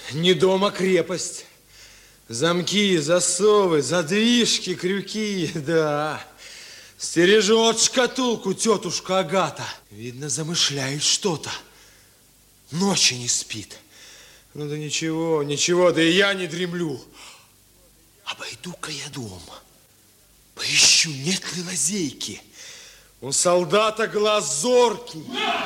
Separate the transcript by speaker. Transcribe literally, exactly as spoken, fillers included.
Speaker 1: Не дом, а крепость. Замки, засовы, задвижки, крюки, да. Стережет шкатулку тетушка Агата. Видно, замышляет что-то. Ночи не спит. Ну да ничего, ничего, да и я не дремлю. Обойду-ка я дом. Поищу, нет ли лазейки. У солдата глаз зоркий.